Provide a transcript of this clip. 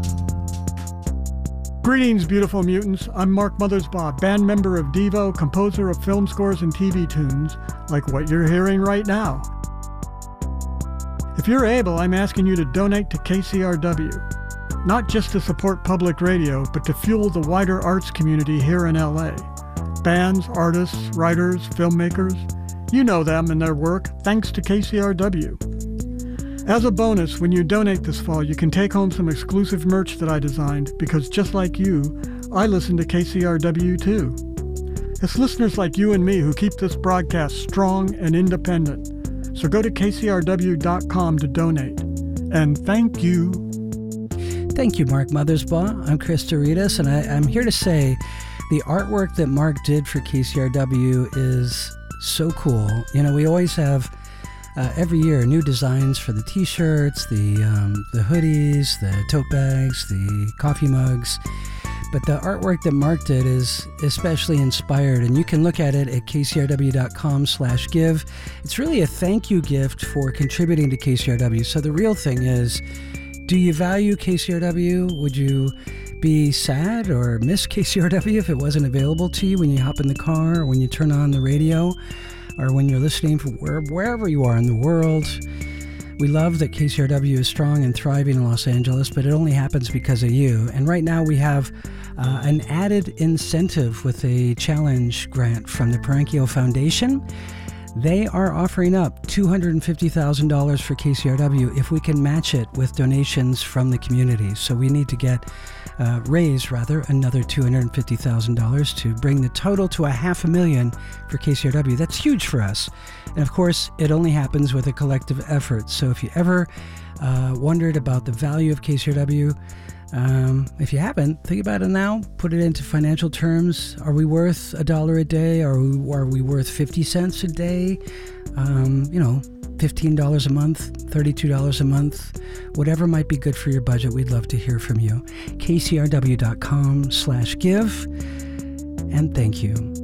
Greetings, beautiful mutants. I'm Mark Mothersbaugh, band member of Devo, composer of film scores and TV tunes, like what you're hearing right now. If you're able, I'm asking you to donate to KCRW, not just to support public radio, but to fuel the wider arts community here in LA. Bands, artists, writers, filmmakers, you know them and their work, thanks to KCRW. As a bonus, when you donate this fall, you can take home some exclusive merch that I designed, because just like you, I listen to KCRW too. It's listeners like you and me who keep this broadcast strong and independent. So go to kcrw.com to donate. And thank you. Thank you, Mark Mothersbaugh. I'm Chris Doritas, and I'm here to say the artwork that Mark did for KCRW is so cool. You know, we always have every year new designs for the t-shirts, the hoodies, the tote bags, the coffee mugs. But the artwork that Mark did is especially inspired, and you can look at it at kcrw.com/give. It's really a thank you gift for contributing to KCRW. So the real thing is, do you value KCRW? Would you be sad or miss KCRW if it wasn't available to you when you hop in the car or when you turn on the radio or when you're listening from wherever you are in the world? We love that KCRW is strong and thriving in Los Angeles, but it only happens because of you. And right now we have an added incentive with a challenge grant from the Parenchio Foundation. They are offering up $250,000 for KCRW if we can match it with donations from the community. So we need to raise another $250,000 to bring the total to $500,000 for KCRW. That's huge for us. And of course, it only happens with a collective effort. So if you ever wondered about the value of KCRW, if you haven't, think about it now. Put it into financial terms. Are we worth $1 a day? Are we worth 50 cents a day? $15 a month, $32 a month, whatever might be good for your budget. We'd love to hear from you. kcrw.com/give. And thank you.